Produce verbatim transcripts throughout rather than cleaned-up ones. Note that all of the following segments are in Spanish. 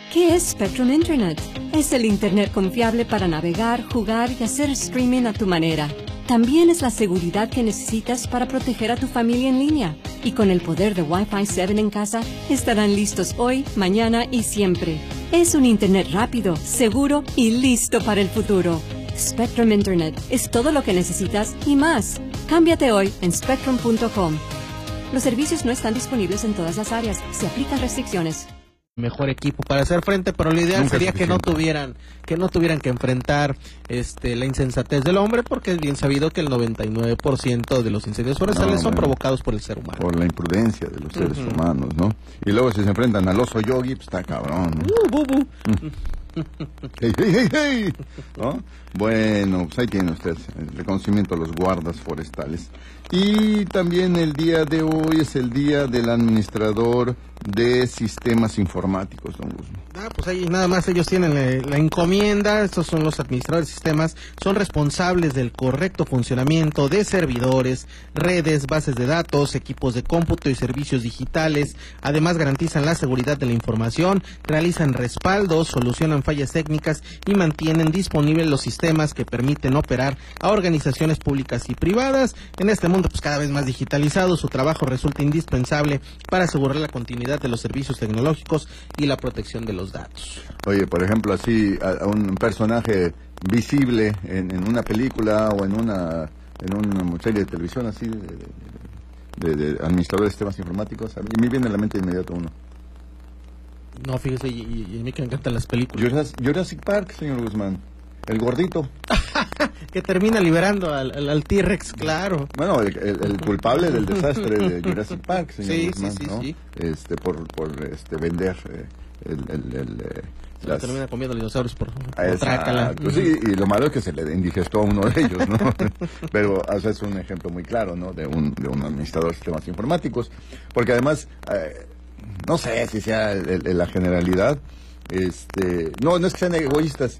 ¿Qué es Spectrum Internet? Es el Internet confiable para navegar, jugar y hacer streaming a tu manera. También es la seguridad que necesitas para proteger a tu familia en línea. Y con el poder de Wi-Fi siete en casa, estarán listos hoy, mañana y siempre. Es un Internet rápido, seguro y listo para el futuro. Spectrum Internet es todo lo que necesitas y más. Cámbiate hoy en spectrum punto com. Los servicios no están disponibles en todas las áreas. Se aplican restricciones. Mejor equipo para hacer frente, pero lo ideal Nunca sería que no tuvieran que no tuvieran que enfrentar este la insensatez del hombre, porque es bien sabido que el noventa y nueve por ciento de los incendios forestales no, son provocados por el ser humano. Por la imprudencia de los seres uh-huh. humanos, ¿no? Y luego si se enfrentan al oso yogi, pues está cabrón, ¿no? Uh, bu, bu. Hey, hey, hey, hey. ¿No? Bueno, pues ahí tiene usted el reconocimiento a los guardas forestales. Y también el día de hoy es el día del administrador de sistemas informáticos, don Guzmán. Ah, pues ahí nada más ellos tienen la, la encomienda. Estos son los administradores de sistemas, son responsables del correcto funcionamiento de servidores, redes, bases de datos, equipos de cómputo y servicios digitales. Además garantizan la seguridad de la información, realizan respaldos, solucionan fallas técnicas y mantienen disponibles los sistemas que permiten operar a organizaciones públicas y privadas. En este mundo pues cada vez más digitalizado, su trabajo resulta indispensable para asegurar la continuidad de los servicios tecnológicos y la protección de los datos. Oye, por ejemplo, así a, a un personaje visible en, en una película o en una en una serie de televisión así de, de, de, de administrador de sistemas informáticos, a mí me viene a la mente de inmediato uno. No, fíjese, y, y, y a mí que me encantan las películas. Jurassic, Jurassic Park, señor Guzmán. El gordito. Que termina liberando al, al, al T-Rex, claro. Bueno, el, el, el culpable del desastre de Jurassic Park, señor sí, Guzmán, sí, sí, ¿no? sí. Este, por, por este, vender eh, el... el, el eh, se las... termina comiendo los dinosaurios por, por trácala. Pues sí, y lo malo es que se le indigestó a uno de ellos, ¿no? Pero o sea, es un ejemplo muy claro, ¿no? De un, de un administrador de sistemas informáticos. Porque además, eh, no sé si sea el, el, la generalidad, este, no, no es que sean egoístas,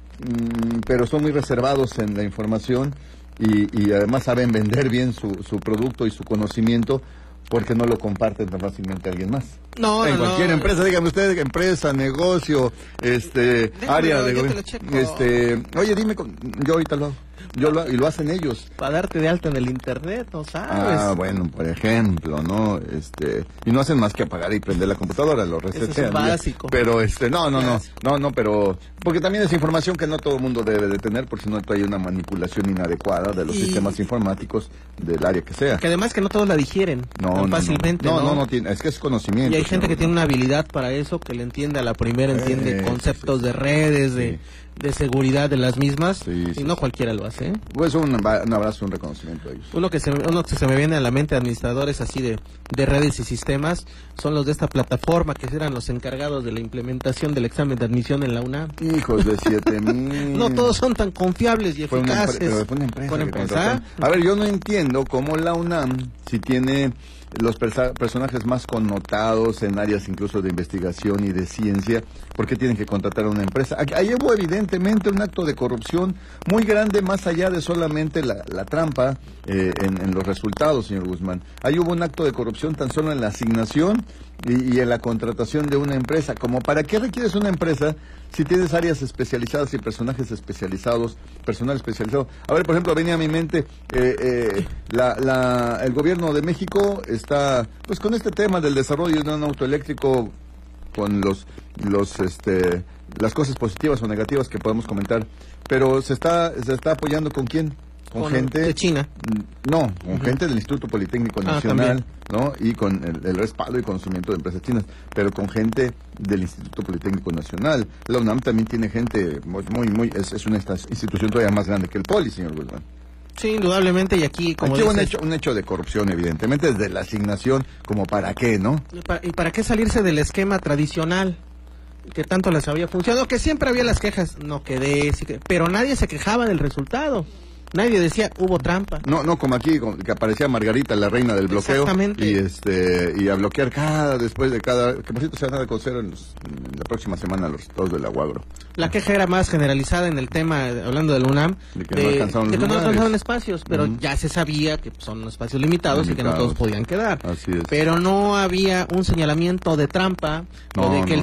mmm, pero son muy reservados en la información y, y además saben vender bien su, su producto y su conocimiento, porque no lo comparten tan fácilmente a alguien más. No, en no, cualquier no. empresa, dígame usted, empresa, negocio, este, Déjame, área de yo te gobierno, lo checo. este, oye, dime, con, yo ahorita lo hago. Yo lo, y lo hacen ellos. Para darte de alta en el internet, ¿no sabes? Ah, bueno, por ejemplo, ¿no? Este, y no hacen más que apagar y prender la computadora, lo resetean. Eso es básico. Pero, este, no, no, no, no, no, pero, porque también es información que no todo el mundo debe de tener, por si no hay una manipulación inadecuada de los y... sistemas informáticos del área que sea. Que además que no todos la digieren no, tan no, fácilmente, no. ¿no? No, no, no, tiene, es que es conocimiento. Y hay gente que tiene una habilidad para eso, que le entiende a la primera, entiende eh, conceptos sí, sí. de redes, de... Sí. de seguridad de las mismas, sí, sí, y no cualquiera lo hace, ¿eh? Pues un, un abrazo, un reconocimiento a ellos. Uno que se, uno que se me viene a la mente, administradores así de, de redes y sistemas, son los de esta plataforma, que eran los encargados de la implementación del examen de admisión en la UNAM. Hijos de siete mil. No todos son tan confiables y fue eficaces. Una pero fue una empresa. ¿Fue una empresa? A ver, yo no entiendo cómo la UNAM, si tiene los persa- personajes más connotados en áreas incluso de investigación y de ciencia, ¿por qué tienen que contratar a una empresa? Ahí hubo evidentemente un acto de corrupción muy grande, más allá de solamente la, la trampa eh, en, en los resultados, señor Guzmán. Ahí hubo un acto de corrupción tan solo en la asignación y, y en la contratación de una empresa. ¿Como para qué requieres una empresa si tienes áreas especializadas y personajes especializados, personal especializado? A ver, por ejemplo, venía a mi mente, eh, eh, la, la, el gobierno de México está, pues, con este tema del desarrollo de un auto eléctrico, con los, los, este, las cosas positivas o negativas que podemos comentar, pero se está, se está apoyando ¿con quién? Con, con gente de China. No, con uh-huh. gente del Instituto Politécnico Nacional, ah, ¿no? Y con el, el respaldo y conocimiento de empresas chinas, pero con gente del Instituto Politécnico Nacional. La UNAM también tiene gente muy, muy, muy es, es una institución todavía más grande que el Poli, señor Guzmán. Sí, indudablemente, y aquí como aquí dices, un hecho, un hecho de corrupción, evidentemente, desde la asignación, como para qué, ¿no? ¿Y para, y para qué salirse del esquema tradicional que tanto les había funcionado? Que siempre había las quejas, no quedé, sí que, pero nadie se quejaba del resultado. Nadie decía, hubo trampa. No, no, como aquí, que aparecía Margarita, la reina del bloqueo. Exactamente. Y este, y a bloquear cada, después de cada, que por cierto se van a conocer en, los, en la próxima semana los resultados del Aguagro. La queja era más generalizada en el tema, hablando del UNAM, de que de, no alcanzaban, de que no alcanzaban espacios, pero uh-huh. ya se sabía que son espacios limitados, limitados y que no todos podían quedar. Así es. Pero no había un señalamiento de trampa, no, o de que no. el